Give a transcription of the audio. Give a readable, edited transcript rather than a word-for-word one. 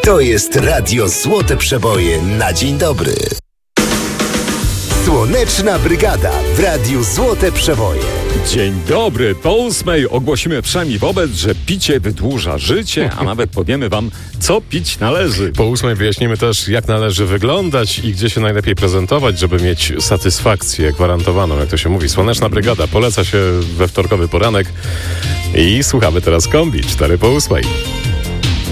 To jest Radio Złote Przeboje na dzień dobry. Słoneczna Brygada w Radiu Złote Przeboje. Dzień dobry. Po 8 ogłosimy wszemi wobec, że picie wydłuża życie, a nawet powiemy wam, co pić należy. Po 8 wyjaśnimy też, jak należy wyglądać i gdzie się najlepiej prezentować, żeby mieć satysfakcję gwarantowaną, jak to się mówi. Słoneczna Brygada poleca się we wtorkowy poranek i słuchamy teraz Kombi 4 po 8.